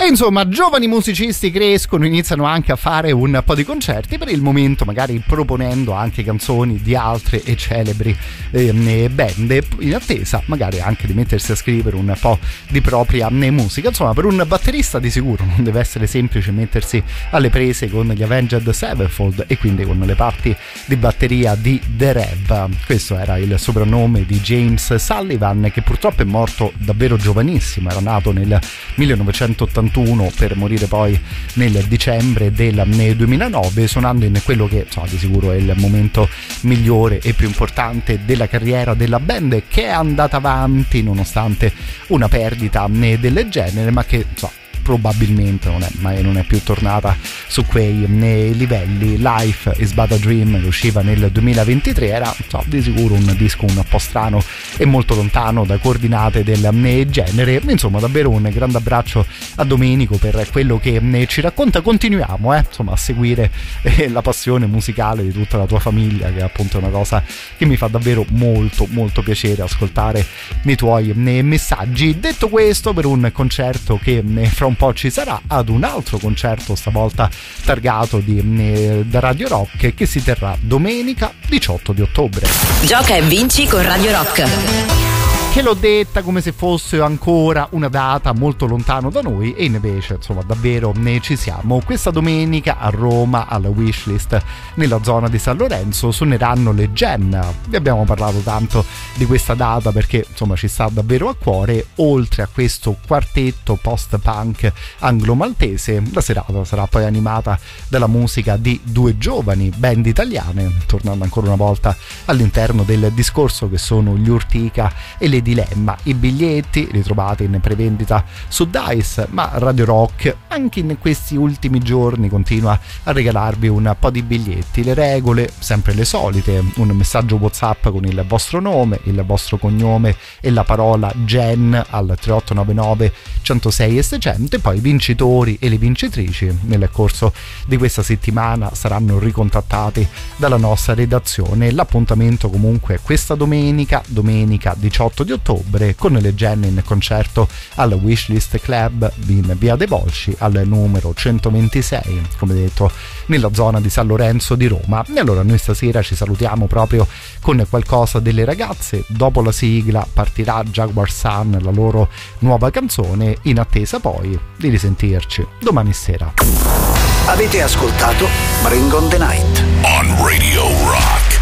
E insomma, giovani musicisti crescono, iniziano anche a fare un po' di concerti, per il momento magari proponendo anche canzoni di altre e celebri band, in attesa magari anche di mettersi a scrivere un po' di propria musica. Insomma, per un batterista di sicuro non deve essere semplice mettersi alle prese con gli Avenged Sevenfold e quindi con le parti di batteria di The Rev. Questo era il soprannome di James Sullivan, che purtroppo è morto davvero giovanissimo, era nato nel 1981 per morire poi nel dicembre del 2009, suonando in quello che di sicuro è il momento migliore e più importante della carriera della band, che è andata avanti nonostante una perdita del genere, ma che probabilmente non è più tornata su quei livelli. Life is but a Dream, che usciva nel 2023, era di sicuro un disco un po' strano e molto lontano da coordinate del genere. Insomma, davvero un grande abbraccio a Domenico per quello che ci racconta. Continuiamo a seguire la passione musicale di tutta la tua famiglia, che è appunto una cosa che mi fa davvero molto molto piacere ascoltare nei tuoi messaggi. Detto questo, per un concerto che fra un po' ci sarà, ad un altro concerto stavolta targato da Radio Rock, che si terrà domenica 18 di ottobre. Gioca e vinci con Radio Rock, che l'ho detta come se fosse ancora una data molto lontano da noi, e invece davvero ci siamo. Questa domenica a Roma, alla Wishlist, nella zona di San Lorenzo, suoneranno le Gen. Vi abbiamo parlato tanto di questa data perché ci sta davvero a cuore. Oltre a questo quartetto post-punk anglo-maltese, la serata sarà poi animata dalla musica di due giovani band italiane, tornando ancora una volta all'interno del discorso, che sono gli Urtica e le Dilemma. I biglietti li trovate in prevendita su Dice, ma Radio Rock anche in questi ultimi giorni continua a regalarvi un po' di biglietti. Le regole sempre le solite: un messaggio WhatsApp con il vostro nome, il vostro cognome e la parola Gen al 3899 106 e 600, e poi i vincitori e le vincitrici nel corso di questa settimana saranno ricontattati dalla nostra redazione. L'appuntamento comunque è questa domenica 18 di ottobre, con le Gen in concerto al Wishlist Club in via dei Volsci al numero 126, come detto, nella zona di San Lorenzo di Roma. E allora noi stasera ci salutiamo proprio con qualcosa delle ragazze. Dopo la sigla partirà Jaguar Sun, la loro nuova canzone, in attesa poi di risentirci domani sera. Avete ascoltato Bring on the Night on Radio Rock.